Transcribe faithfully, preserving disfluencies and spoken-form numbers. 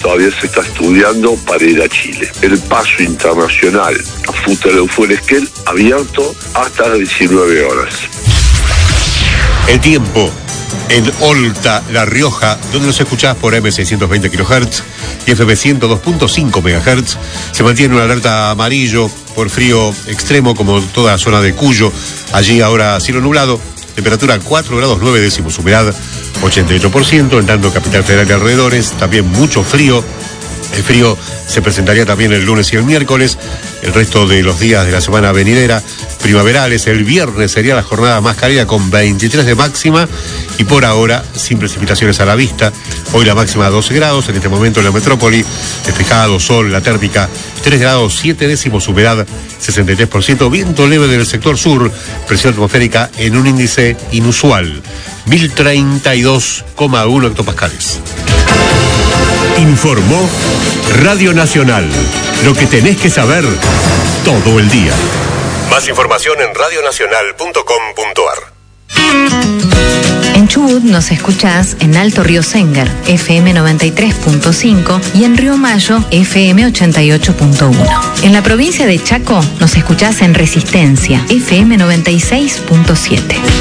todavía se está estudiando para ir a Chile. El paso internacional a Futaleufú-Esquel abierto hasta las diecinueve horas. El tiempo en Olta, La Rioja, donde nos escuchás por eme seiscientos veinte kilohertz y efe eme ciento dos punto cinco megahertz, se mantiene una alerta amarillo por frío extremo, como toda la zona de Cuyo. Allí ahora cielo nublado, temperatura cuatro grados nueve décimos, humedad ochenta y ocho por ciento, en tanto Capital Federal y alrededores, también mucho frío. El frío se presentaría también el lunes y el miércoles, el resto de los días de la semana venidera, primaverales. El viernes sería la jornada más cálida con veintitrés de máxima y por ahora sin precipitaciones a la vista. Hoy la máxima doce grados, en este momento en la metrópoli, despejado, sol, la térmica tres grados siete décimos, humedad sesenta y tres por ciento, viento leve del sector sur, presión atmosférica en un índice inusual, mil treinta y dos coma uno hectopascales. Informó Radio Nacional. Lo que tenés que saber todo el día. Más información en radio nacional punto com punto ar. En Chubut nos escuchás en Alto Río Sengar, efe eme noventa y tres punto cinco, y en Río Mayo, efe eme ochenta y ocho punto uno. En la provincia de Chaco nos escuchás en Resistencia, efe eme noventa y seis punto siete.